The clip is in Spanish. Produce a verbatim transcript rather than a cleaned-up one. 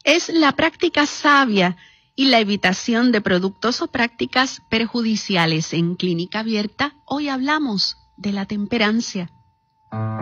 es la práctica sabia y la evitación de productos o prácticas perjudiciales. En Clínica Abierta, hoy hablamos de la temperancia.